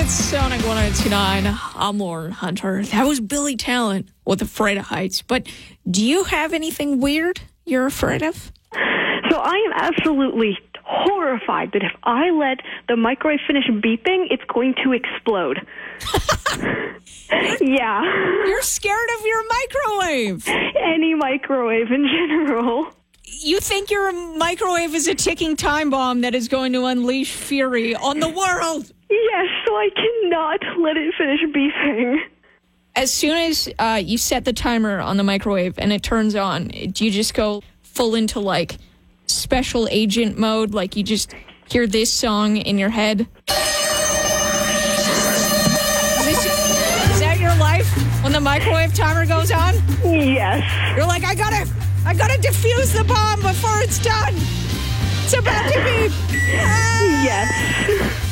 It's Sonic 102.9. I'm Lauren Hunter. That was Billy Talent with Afraid of Heights. But do you have anything weird you're afraid of? So I am absolutely horrified that if I let the microwave finish beeping, it's going to explode. Yeah. You're scared of your microwave. Any microwave in general. You think your microwave is a ticking time bomb that is going to unleash fury on the world. Yes, so I cannot let it finish beeping. As soon as you set the timer on the microwave and it turns on, do you just go full into, like, special agent mode? Like, you just hear this song in your head? Is that your life when the microwave timer goes on? Yes. You're like, I gotta defuse the bomb before it's done. It's about to beep. Yes.